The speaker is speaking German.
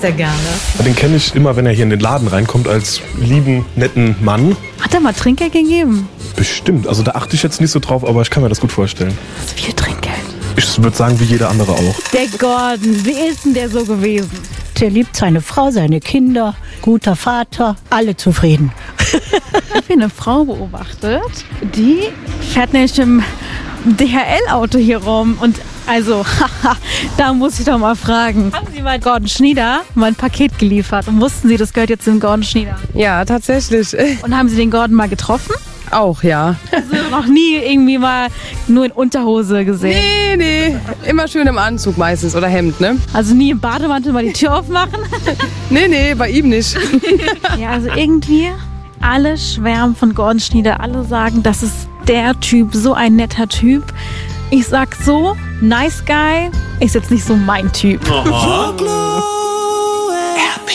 Sehr gerne. Den kenne ich immer, wenn er hier in den Laden reinkommt, als lieben, netten Mann. Hat er mal Trinkgeld gegeben? Bestimmt. Also da achte ich jetzt nicht so drauf, aber ich kann mir das gut vorstellen. Das ist viel Trinkgeld. Ich würde sagen, wie jeder andere auch. Der Gordon, wie ist denn der so gewesen? Der liebt seine Frau, seine Kinder, guter Vater, alle zufrieden. Ich habe hier eine Frau beobachtet, die fährt nämlich mit dem DHL-Auto hier rum. Und also, da muss ich doch mal fragen. Haben Sie mal Gordon Schnieder mal ein Paket geliefert und wussten Sie, das gehört jetzt dem Gordon Schnieder? Ja, tatsächlich. Und haben Sie den Gordon mal getroffen? Auch, ja. Also noch nie irgendwie mal nur in Unterhose gesehen? Nee. Immer schön im Anzug meistens oder Hemd, ne? Also nie im Bademantel mal die Tür aufmachen? Nee, bei ihm nicht. Ja, also irgendwie alle schwärmen von Gordon Schnieder. Alle sagen, das ist der Typ, so ein netter Typ. Ich sag so, nice guy ist jetzt nicht so mein Typ. Aha.